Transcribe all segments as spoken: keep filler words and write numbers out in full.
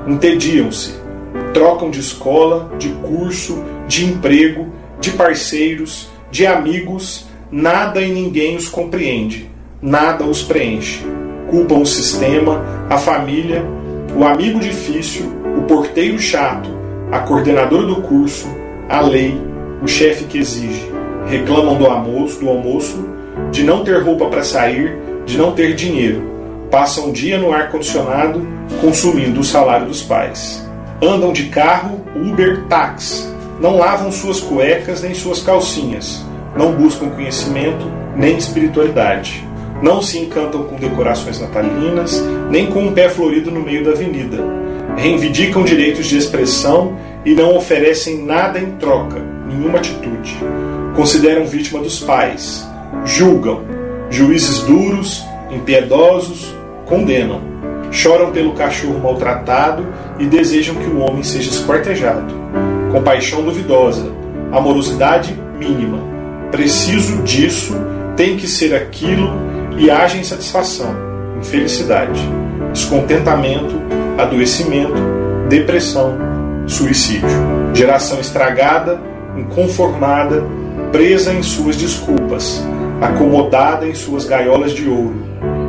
entediam-se, trocam de escola, de curso, de emprego, de parceiros, de amigos, nada e ninguém os compreende, nada os preenche. Culpam o sistema, a família, o amigo difícil, o porteiro chato, a coordenadora do curso, a lei, o chefe que exige. Reclamam do almoço, do almoço, de não ter roupa para sair, de não ter dinheiro. Passam o dia no ar-condicionado, consumindo o salário dos pais. Andam de carro, Uber, táxi. Não lavam suas cuecas nem suas calcinhas. Não buscam conhecimento nem espiritualidade. Não se encantam com decorações natalinas, nem com um pé florido no meio da avenida. Reivindicam direitos de expressão e não oferecem nada em troca, nenhuma atitude. Consideram vítima dos pais. Julgam. Juízes duros, impiedosos, condenam. Choram pelo cachorro maltratado e desejam que o homem seja esquartejado. Compaixão duvidosa. Amorosidade mínima. Preciso disso, tem que ser aquilo, e haja insatisfação, infelicidade, descontentamento, adoecimento, depressão, suicídio. Geração estragada, inconformada, presa em suas desculpas, acomodada em suas gaiolas de ouro,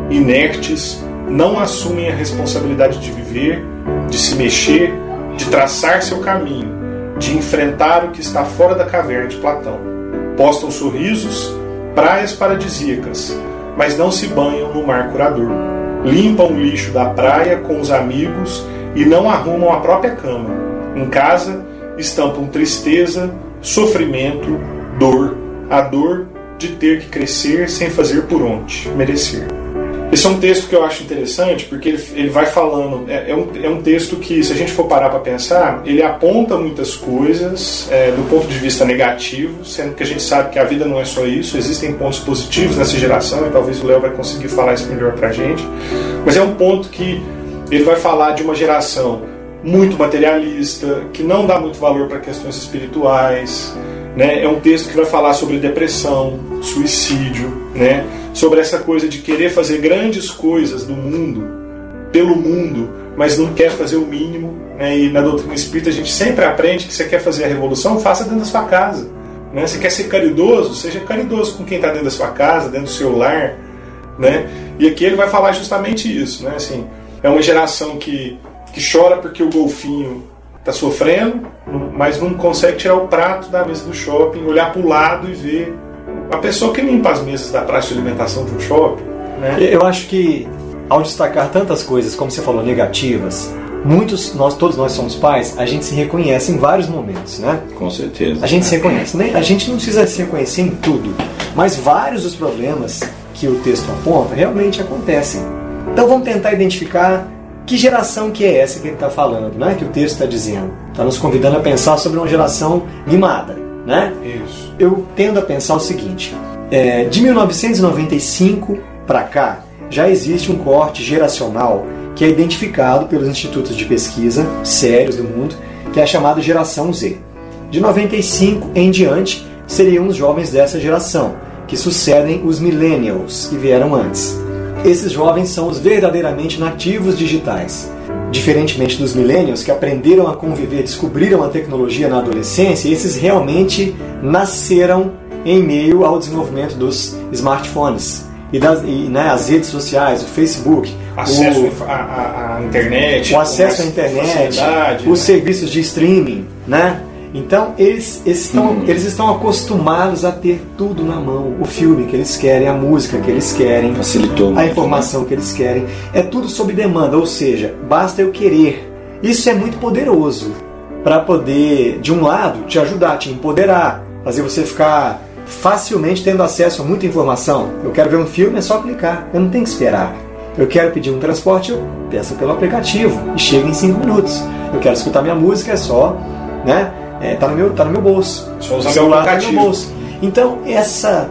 inertes, não assumem a responsabilidade de viver, de se mexer, de traçar seu caminho, de enfrentar o que está fora da caverna de Platão. Postam sorrisos, praias paradisíacas, mas não se banham no mar curador. Limpam o lixo da praia com os amigos e não arrumam a própria cama. Em casa, estampam tristeza, sofrimento, dor, a dor de ter que crescer sem fazer por onde, merecer. Esse é um texto que eu acho interessante porque ele, ele vai falando, é, é, um, é um texto que, se a gente for parar para pensar, ele aponta muitas coisas é, do ponto de vista negativo, sendo que a gente sabe que a vida não é só isso, existem pontos positivos nessa geração, e talvez o Léo vai conseguir falar isso melhor pra gente, mas é um ponto que ele vai falar de uma geração muito materialista, que não dá muito valor para questões espirituais, né? É um texto que vai falar sobre depressão, suicídio, né? Sobre essa coisa de querer fazer grandes coisas do mundo, pelo mundo, mas não quer fazer o mínimo, né? E na doutrina espírita a gente sempre aprende que você quer fazer a revolução, faça dentro da sua casa, né? Você quer ser caridoso, seja caridoso com quem está dentro da sua casa, dentro do seu lar, né? E aqui ele vai falar justamente isso, né? Assim, é uma geração que, que chora porque o golfinho está sofrendo, mas não consegue tirar o prato da mesa do shopping, olhar para o lado e ver a pessoa que limpa as mesas da praça de alimentação de um shopping, né? Eu acho que, ao destacar tantas coisas, como você falou, negativas, muitos, nós, todos nós somos pais, a gente se reconhece em vários momentos, né? Com certeza. A gente se reconhece, né? A gente não precisa se reconhecer em tudo, mas vários dos problemas que o texto aponta realmente acontecem. Então vamos tentar identificar que geração que é essa que ele está falando, né? Que o texto está dizendo. Está nos convidando a pensar sobre uma geração mimada, né? Isso. Eu tendo a pensar o seguinte, é, de mil novecentos e noventa e cinco para cá, já existe um corte geracional que é identificado pelos institutos de pesquisa sérios do mundo, que é chamado geração Z. De noventa e cinco em diante, seriam os jovens dessa geração, que sucedem os millennials, que vieram antes. Esses jovens são os verdadeiramente nativos digitais. Diferentemente dos millennials, que aprenderam a conviver, descobriram a tecnologia na adolescência, esses realmente nasceram em meio ao desenvolvimento dos smartphones e das e, né, as redes sociais, o Facebook, acesso o, à internet, o acesso à internet, os né? serviços de streaming, né? Então eles, eles, estão, hum. eles estão acostumados a ter tudo na mão, o filme que eles querem, a música que eles querem, facilitou a informação que eles querem, é tudo sob demanda, ou seja, basta eu querer. Isso é muito poderoso para poder, de um lado, te ajudar, te empoderar, fazer você ficar facilmente tendo acesso a muita informação. Eu quero ver um filme, é só clicar, eu não tenho que esperar. Eu quero pedir um transporte, eu peço pelo aplicativo e chega em cinco minutos. Eu quero escutar minha música, é só, né? É, tá, no meu, tá no meu bolso. Só usar o celular tá no meu bolso. Então, essa,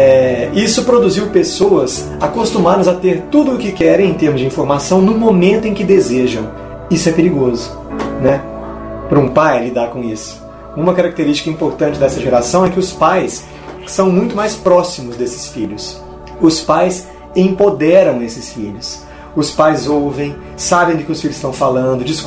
é, isso produziu pessoas acostumadas a ter tudo o que querem em termos de informação no momento em que desejam. Isso é perigoso, né? Para um pai lidar com isso. Uma característica importante dessa geração é que os pais são muito mais próximos desses filhos. Os pais empoderam esses filhos. Os pais ouvem, sabem do que os filhos estão falando,